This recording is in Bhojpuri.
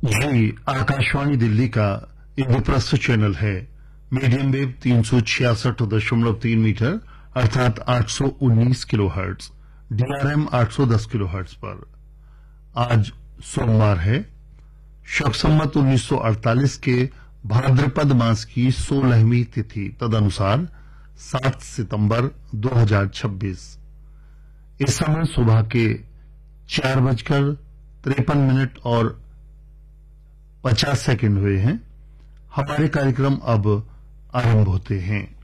जी, आकाशवाणी दिल्ली का इंद्रप्रस्थ चैनल है। मीडियम वेव 366.3 मीटर अर्थात 819 किलोहर्ट्ज, डीआरएम 810 किलोहर्ट्ज पर। आज सोमवार है, शक संवत 1948 के भाद्रपद मास की 16वीं तिथि, तदनुसार 7 सितंबर 2026। इस समय सुबह के 4:53 और 50 सेकंड हुए हैं। हमारे कार्यक्रम अब आरंभ होते हैं।